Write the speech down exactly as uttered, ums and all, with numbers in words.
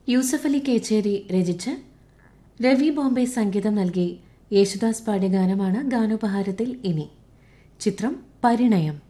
യൂസഫ് അലി കേച്ചേരി രചിച്ച് രവി ബോംബെ സംഗീതം നൽകി യേശുദാസ് പാടിയ ഗാനമാണ് ഗാനോപഹാരത്തിൽ ഇനി. ചിത്രം പരിണയം.